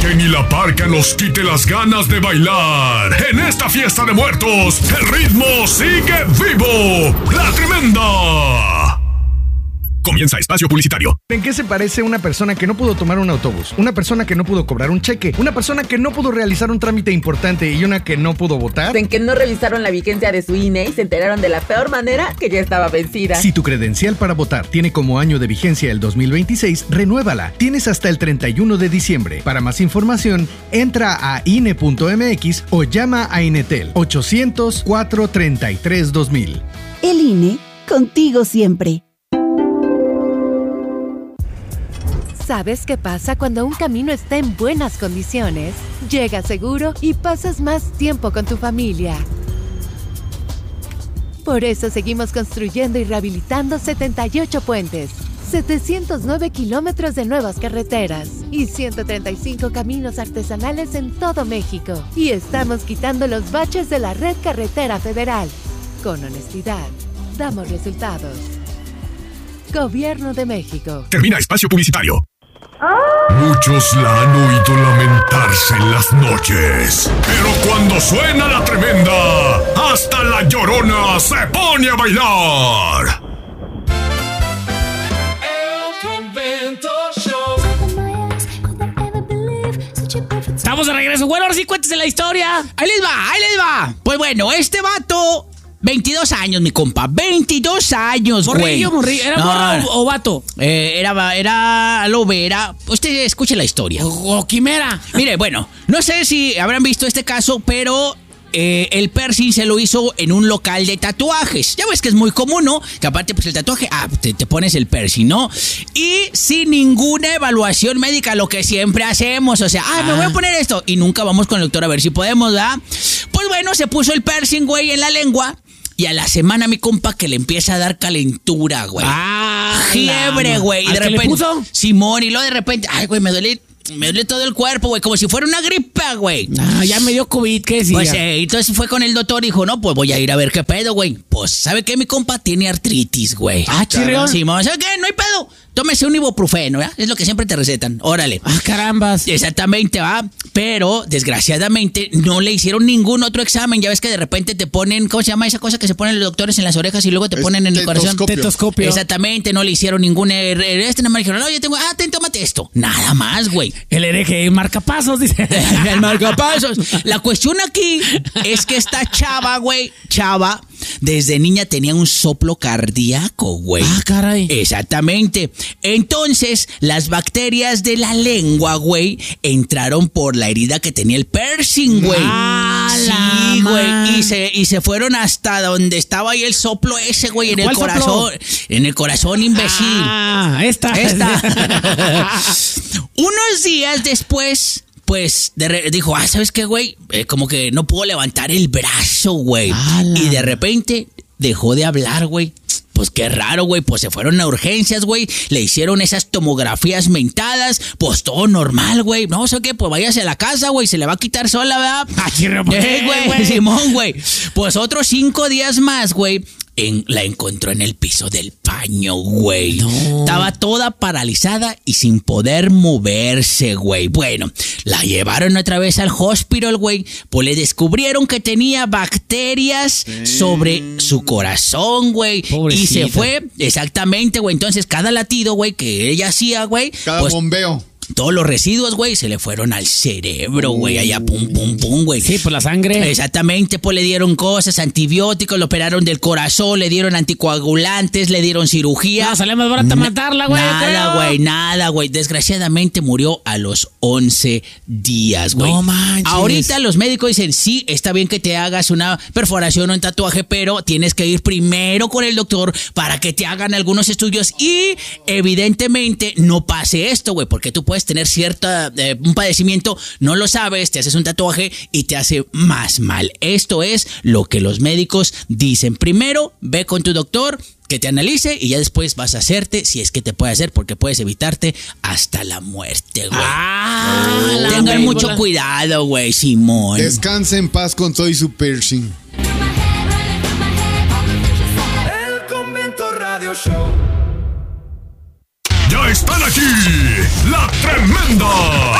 Que ni la parca nos quite las ganas de bailar. En esta fiesta de muertos, el ritmo sigue vivo. ¡La Tremenda! Comienza espacio publicitario. ¿En qué se parece una persona que no pudo tomar un autobús? Una persona que no pudo cobrar un cheque. Una persona que no pudo realizar un trámite importante y una que no pudo votar. En que no revisaron la vigencia de su INE y se enteraron de la peor manera que ya estaba vencida. Si tu credencial para votar tiene como año de vigencia el 2026, renuévala. Tienes hasta el 31 de diciembre. Para más información, entra a INE.mx o llama a Inetel 800-433-2000. El INE, contigo siempre. ¿Sabes qué pasa cuando un camino está en buenas condiciones? Llegas seguro y pasas más tiempo con tu familia. Por eso seguimos construyendo y rehabilitando 78 puentes, 709 kilómetros de nuevas carreteras y 135 caminos artesanales en todo México. Y estamos quitando los baches de la red carretera federal. Con honestidad, damos resultados. Gobierno de México. Termina espacio publicitario. Muchos la han oído lamentarse en las noches, pero cuando suena la Tremenda, hasta la Llorona se pone a bailar. Estamos de regreso. Bueno, ahora sí cuéntese la historia. Ahí les va. Pues bueno, este vato, 22 años, mi compa. 22 años, güey. Morrillo. ¿Era morro o vato? Era lobe, Usted escuche la historia. O quimera. Mire, bueno, no sé si habrán visto este caso, pero el piercing se lo hizo en un local de tatuajes. Ya ves que es muy común, ¿no? Que aparte, pues el tatuaje, te pones el piercing, ¿no? Y sin ninguna evaluación médica, lo que siempre hacemos. O sea, me voy a poner esto. Y nunca vamos con el doctor a ver si podemos, ¿verdad? Pues bueno, se puso el piercing, güey, en la lengua. Y a la semana, mi compa, que le empieza a dar calentura, güey. Fiebre, güey. Y de repente, ¿le puso? Simón, y luego de repente, güey, me duele todo el cuerpo, güey, como si fuera una gripa, güey. Ya me dio COVID, ¿qué decía? Pues entonces fue con el doctor y dijo, no, pues voy a ir a ver qué pedo, güey. Pues, ¿sabe qué? Mi compa tiene artritis, güey. Chirrión. Simón, ¿sabe qué? No hay pedo. Tómese un ibuprofeno, ¿ya? Es lo que siempre te recetan. Órale. Carambas. Exactamente, va. Pero, desgraciadamente, no le hicieron ningún otro examen. Ya ves que de repente te ponen, ¿cómo se llama esa cosa que se ponen los doctores en las orejas y luego te ponen en el corazón? Tetoscopio. Exactamente, no le hicieron ningún... nada más le dijeron, no, yo tengo... tómate esto. Nada más, güey. El hereje, marcapasos, dice. El marcapasos. La cuestión aquí es que esta chava, desde niña tenía un soplo cardíaco, güey. Caray. Exactamente. Entonces, las bacterias de la lengua, güey, entraron por la herida que tenía el piercing, güey. Sí, güey. Y se fueron hasta donde estaba ahí el soplo ese, güey, en el corazón. Soplo? En el corazón, imbécil. Esta. Unos días después, pues, dijo, ¿sabes qué, güey? Como que no puedo levantar el brazo, güey. Y de repente dejó de hablar, güey. Pues qué raro, güey, pues se fueron a urgencias, güey, le hicieron esas tomografías mentadas, pues todo normal, güey. No sé qué, pues váyase a la casa, güey, se le va a quitar sola, ¿verdad? Güey, Simón, güey. Pues otros 5 días más, güey, la encontró en el piso del baño, güey. No. Estaba toda paralizada y sin poder moverse, güey. Bueno, la llevaron otra vez al hospital, güey. Pues le descubrieron que tenía bacterias sobre su corazón, güey. Y se fue, exactamente, güey. Entonces, cada latido, güey, que ella hacía, güey. Cada bombeo. Todos los residuos, güey, se le fueron al cerebro, güey, allá pum, pum, pum, güey. Sí, por la sangre. Exactamente, pues le dieron cosas, antibióticos, le operaron del corazón, le dieron anticoagulantes, le dieron cirugía. No, sale más barata matarla, güey. Nada, güey. Desgraciadamente murió a los 11 días, güey. No manches. Ahorita los médicos dicen, sí, está bien que te hagas una perforación o un tatuaje, pero tienes que ir primero con el doctor para que te hagan algunos estudios y evidentemente no pase esto, güey, porque tú puedes tener un padecimiento, no lo sabes, te haces un tatuaje y te hace más mal. Esto es lo que los médicos dicen. Primero, ve con tu doctor, que te analice y ya después vas a hacerte, si es que te puede hacer, porque puedes evitarte hasta la muerte, güey. Tengan mucho cuidado, güey, Simón. Descanse en paz con todo y su piercing. El Convento Radio Show. Ya están aquí, la Tremenda,